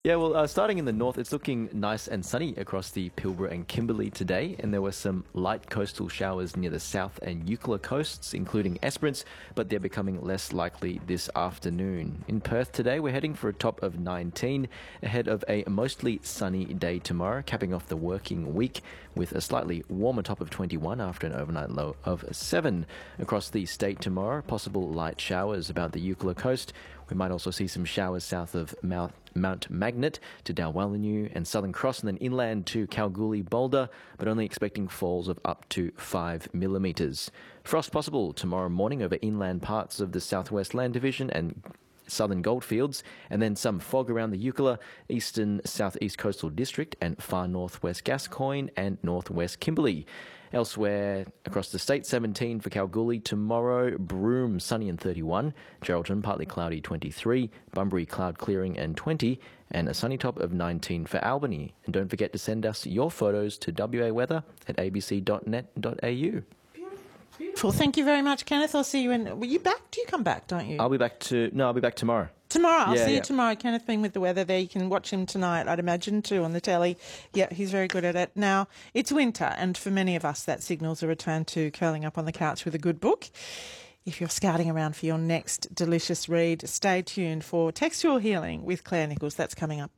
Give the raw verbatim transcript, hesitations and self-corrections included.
Yeah, well, uh, starting in the north, it's looking nice and sunny across the Pilbara and Kimberley today, and there were some light coastal showers near the south and Eucla coasts, including Esperance, but they're becoming less likely this afternoon. In Perth today, we're heading for a top of nineteen, ahead of a mostly sunny day tomorrow, capping off the working week with a slightly warmer top of twenty-one after an overnight low of seven. Across the state tomorrow, possible light showers about the Eucla coast. We might also see some showers south of Mount, Mount Magnet to Dalwallinu and Southern Cross, and then inland to Kalgoorlie Boulder, but only expecting falls of up to five millimetres. Frost possible tomorrow morning over inland parts of the Southwest Land Division and southern goldfields, and then some fog around the Eucla, eastern southeast coastal district and far northwest Gascoyne and northwest Kimberley. Elsewhere across the state, seventeen for Kalgoorlie tomorrow, Broome sunny and thirty-one, Geraldton partly cloudy twenty-three, Bunbury cloud clearing and twenty, and a sunny top of nineteen for Albany. And don't forget to send us your photos to w a weather at a b c dot net dot a u. Beautiful. Thank you very much, Kenneth. I'll see you in... Were you back? Do you come back, don't you? I'll be back to... No, I'll be back tomorrow. Tomorrow. I'll Yeah, see yeah. you tomorrow. Kenneth being with the weather there. You can watch him tonight, I'd imagine, too, on the telly. Yeah, he's very good at it. Now, it's winter, and for many of us, that signals a return to curling up on the couch with a good book. If you're scouting around for your next delicious read, stay tuned for Textual Healing with Claire Nichols. That's coming up.